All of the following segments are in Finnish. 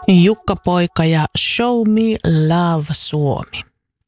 Jukka Poika ja Show Me Love Suomi.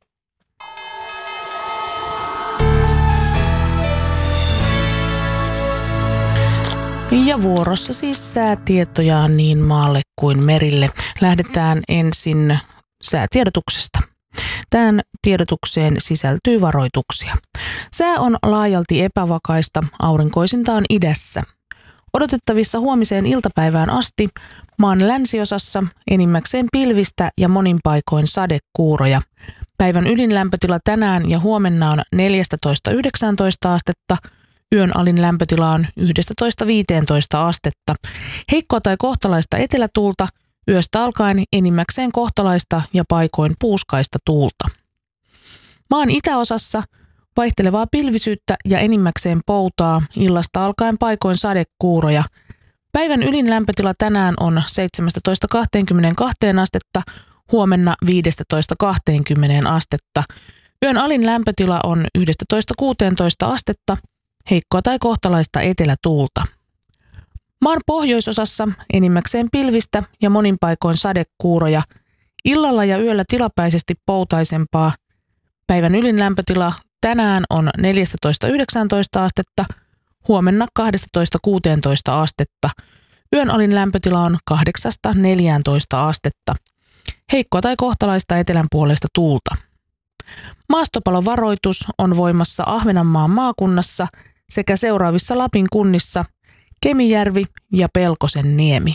Ja vuorossa siis säätietoja niin maalle kuin merille. Lähdetään ensin säätiedotuksesta. Tähän tiedotukseen sisältyy varoituksia. Sää on laajalti epävakaista, aurinkoisinta on idässä. Odotettavissa huomiseen iltapäivään asti maan länsiosassa enimmäkseen pilvistä ja monin paikoin sadekuuroja. Päivän ydinlämpötila tänään ja huomenna on 14–19 astetta. Yön alin lämpötila on 11–15 astetta. Heikkoa tai kohtalaista etelätuulta, yöstä alkaen enimmäkseen kohtalaista ja paikoin puuskaista tuulta. Maan itäosassa vaihtelevaa pilvisyyttä ja enimmäkseen poutaa, illasta alkaen paikoin sadekuuroja. Päivän ylin lämpötila tänään on 17–22 astetta, huomenna 15–20 astetta. Yön alin lämpötila on 11–16 astetta, heikkoa tai kohtalaista etelätuulta. Maan pohjoisosassa enimmäkseen pilvistä ja monin paikoin sadekuuroja. Illalla ja yöllä tilapäisesti poutaisempaa. Päivän ylin lämpötila tänään on 14–19 astetta, huomenna 12–16 astetta. Yön alin lämpötila on 8–14 astetta. Heikkoa tai kohtalaista etelän puolesta tuulta. Maastopalovaroitus on voimassa Ahvenanmaan maakunnassa sekä seuraavissa Lapin kunnissa Kemijärvi ja Pelkosenniemi.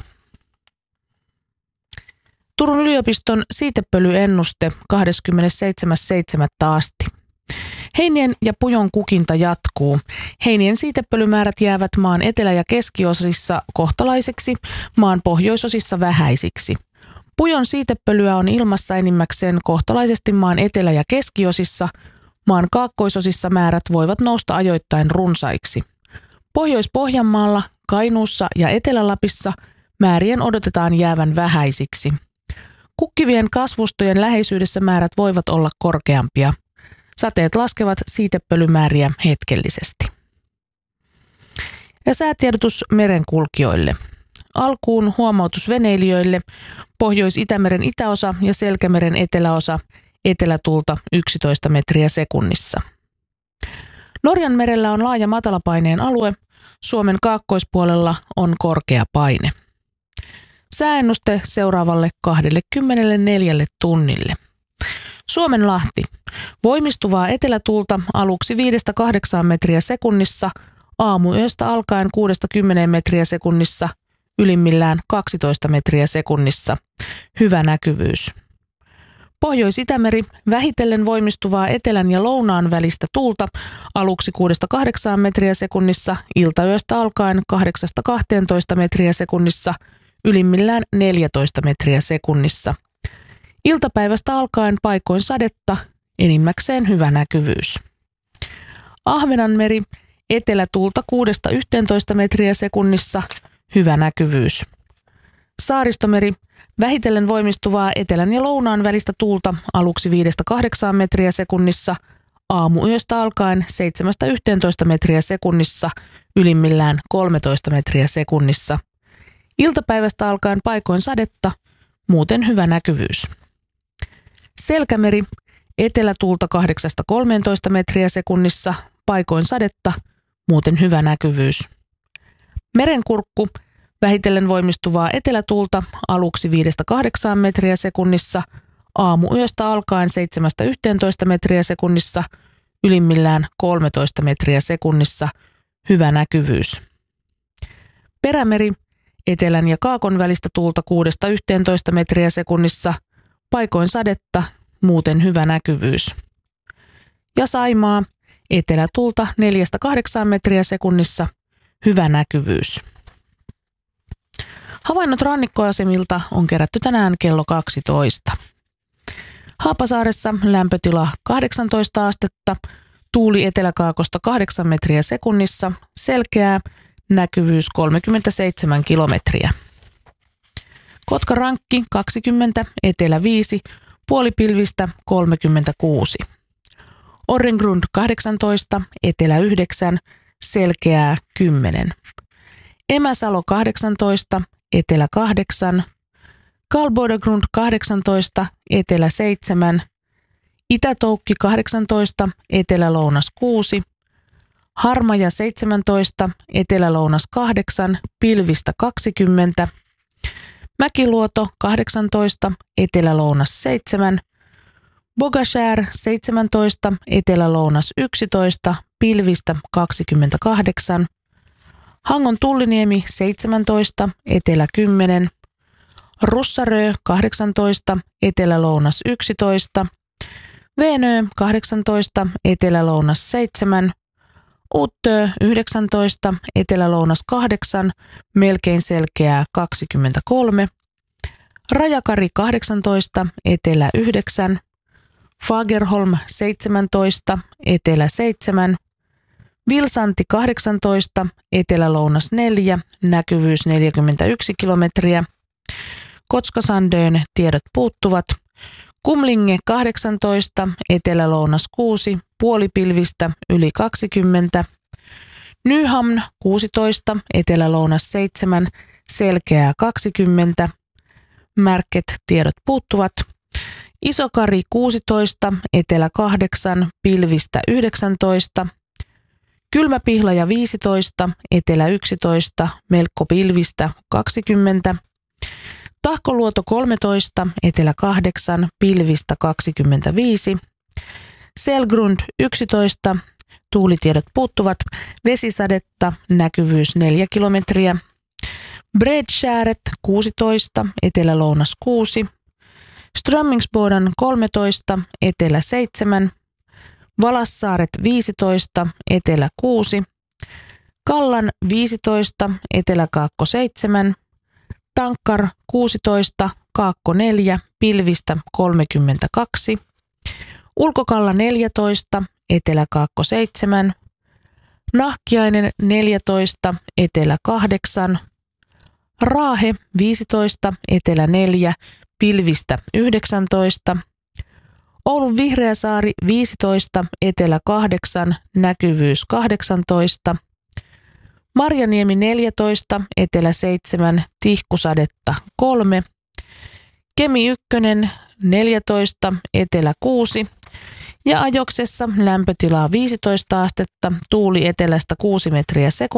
Turun yliopiston siitepölyennuste 27.7. asti. Heinien ja pujon kukinta jatkuu. Heinien siitepölymäärät jäävät maan etelä- ja keskiosissa kohtalaiseksi, maan pohjoisosissa vähäisiksi. Pujon siitepölyä on ilmassa enimmäkseen kohtalaisesti maan etelä- ja keskiosissa, maan kaakkoisosissa määrät voivat nousta ajoittain runsaiksi. Pohjois-Pohjanmaalla, Kainuussa ja Etelä-Lapissa määrien odotetaan jäävän vähäisiksi. Kukkivien kasvustojen läheisyydessä määrät voivat olla korkeampia. Sateet laskevat siitepölymääriä hetkellisesti. Ja säätiedotus merenkulkijoille. Alkuun huomautus veneilijöille. Pohjois-Itämeren itäosa ja Selkämeren eteläosa, etelätuulta 11 metriä sekunnissa. Norjan merellä on laaja matalapaineen alue. Suomen kaakkoispuolella on korkea paine. Sääennuste seuraavalle 24 tunnille. Suomenlahti. Voimistuvaa etelätuulta aluksi 5–8 metriä sekunnissa, aamuyöstä alkaen 6–10 metriä sekunnissa, ylimmillään 12 metriä sekunnissa. Hyvä näkyvyys. Pohjois-Itämeri vähitellen voimistuvaa etelän ja lounaan välistä tuulta aluksi 6–8 metriä sekunnissa, iltayöstä alkaen 8–12 metriä sekunnissa, ylimmillään 14 metriä sekunnissa. Iltapäivästä alkaen paikoin sadetta, enimmäkseen hyvä näkyvyys. Ahvenanmeri etelätuulta 6–11 metriä sekunnissa, hyvä näkyvyys. Saaristomeri vähitellen voimistuvaa etelän ja lounaan välistä tuulta aluksi 5–8 metriä sekunnissa, aamuyöstä alkaen 7–11 metriä sekunnissa, ylimmillään 13 metriä sekunnissa. Iltapäivästä alkaen paikoin sadetta, muuten hyvä näkyvyys. Selkämeri etelätuulta 8–13 metriä sekunnissa, paikoin sadetta, muuten hyvä näkyvyys. Merenkurkku vähitellen voimistuvaa etelätuulta aluksi 5–8 metriä sekunnissa, aamuyöstä alkaen 7–11 metriä sekunnissa, ylimmillään 13 metriä sekunnissa, hyvä näkyvyys. Perämeri etelän ja kaakon välistä tuulta 6–11 metriä sekunnissa, paikoin sadetta, muuten hyvä näkyvyys. Ja Saimaa etelätuulta 4–8 metriä sekunnissa, hyvä näkyvyys. Havainnot rannikkoasemilta on kerätty tänään kello 12. Haapasaaressa lämpötila 18 astetta, tuuli eteläkaakosta 8 metriä sekunnissa, selkeää, näkyvyys 37 kilometriä. Kotkarankki 20, etelä 5, puolipilvistä 36. Orrengrund 18, etelä 9, selkeää 10. Emäsalo 18, etelä 8, Karlsborg 18, etelä 7, Itä-Toukki 18, etelä-lounas 6, Harmaja 17, etelä-lounas 8, pilvistä 20, Mäkiluoto 18, etelä-lounas 7, Bogashär 17, etelä-lounas 11, pilvistä 28, Hangon Tulliniemi 17, etelä 10, Russarö 18, etelä-lounas 11, Veenö 18, etelä-lounas 7, Uttö 19, etelä-lounas 8, melkein selkeää 23, Rajakari 18, etelä 9, Fagerholm 17, etelä 7, Vilsanti 18, etelä-lounas 4, näkyvyys 41 kilometriä, Kotskasandön tiedot puuttuvat, Kumlinge 18, etelä-lounas 6, puolipilvistä yli 20, Nyhamn 16, etelä-lounas 7, selkeää 20, Märket tiedot puuttuvat, Isokari 16, etelä 8, pilvistä 19, Kylmäpihlaja 15, etelä 11, melko pilvistä 20, Tahkoluoto 13, etelä 8, pilvistä 25, Selgrund 11, tuulitiedot puuttuvat, vesisadetta, näkyvyys 4 kilometriä, Bredskäret 16, etelä-lounas 6, Strömmingsboden 13, etelä 7, Valassaaret 15, etelä 6, Kallan 15, etelä-kaakko 7, Tankkar 16, kaakko 4, pilvistä 32, Ulkokalla 14, etelä-kaakko 7, Nahkiainen 14, etelä 8, Raahe 15, etelä 4, pilvistä 19, Oulun Vihreäsaari 15, etelä 8, näkyvyys 18, Marjaniemi 14, etelä 7, tihkusadetta 3, Kemi 1, 14, etelä 6 ja Ajoksessa lämpötilaa 15 astetta, tuuli etelästä 6 metriä sekunnissa.